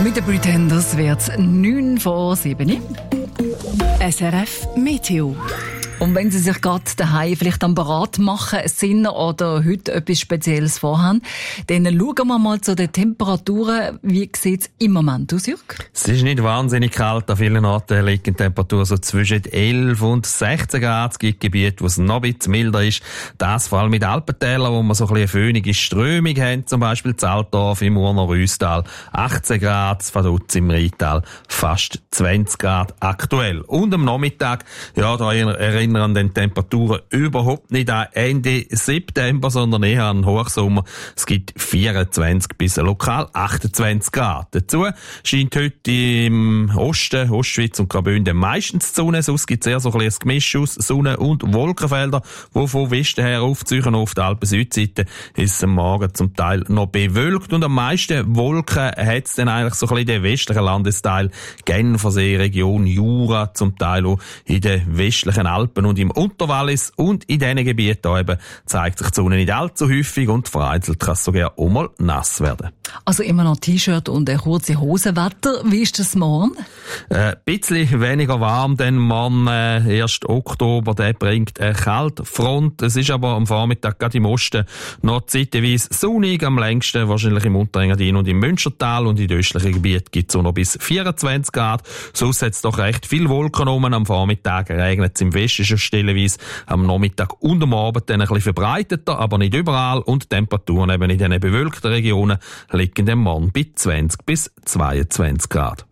Mit den Pretenders wird es 9 vor 7. SRF Meteo. Und wenn Sie sich gerade daheim vielleicht am Parat machen sind oder heute etwas Spezielles vorhaben, dann schauen wir mal zu den Temperaturen. Wie sieht es im Moment aus, Jürg? Es ist nicht wahnsinnig kalt. An vielen Orten liegt die Temperatur so zwischen 11 und 16 Grad. Es gibt Gebiete, wo es noch ein bisschen milder ist. Das vor allem mit Alpentälern, wo wir so ein bisschen eine föhnige Strömung haben. Zum Beispiel in Altdorf im Urner Rüstal 18 Grad, Vaduz im Rheintal fast 20 Grad aktuell. Und am Nachmittag, ja, da erinnern den Temperaturen überhaupt nicht an Ende September, sondern eher an Hochsommer. Es gibt 24 bis lokal 28 Grad. Dazu scheint heute im Osten, Ostschweiz und Graubünden meistens die Sonne. Sonst gibt es eher so ein bisschen ein Gemisch aus Sonne- und Wolkenfelder, die von Westen her aufziehen. Auf der Alpen-Südseite ist es am Morgen zum Teil noch bewölkt. Und am meisten Wolken hat es dann eigentlich so ein bisschen den westlichen Landesteil, Genfersee, Region Jura, zum Teil auch in den westlichen Alpen und im Unterwallis. Und in diesen Gebieten eben zeigt sich die Sonne nicht allzu häufig und vereinzelt kann es sogar auch mal nass werden. Also immer noch T-Shirt und eine kurze Hosenwetter. Wie ist das morgen? Ein bisschen weniger warm, denn morgen, 1. Oktober, der bringt eine Kaltfront. Es ist aber am Vormittag gerade im Osten noch zeitweise sonnig, am längsten wahrscheinlich im Unterengadin und im Münstertal, und in den östlichen Gebieten gibt es auch noch bis 24 Grad. Sonst hat es doch recht viel Wolken rum. Am Vormittag regnet es im Westen schon stellenweise, am Nachmittag und am Abend dann ein bisschen verbreiteter, aber nicht überall, und die Temperaturen eben in den bewölkten Regionen liegen am Morgen bei 20 bis 22 Grad.